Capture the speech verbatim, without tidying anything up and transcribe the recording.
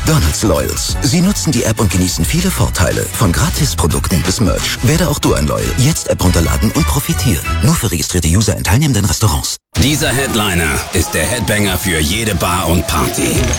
McDonald's Loyals. Sie nutzen die App und genießen viele Vorteile. Von Gratisprodukten bis Merch. Werde auch du ein Loyal. Jetzt App runterladen und profitiere. Nur für registrierte User in teilnehmenden Restaurants. Dieser Headliner ist der Headbanger für jede Bar und Party.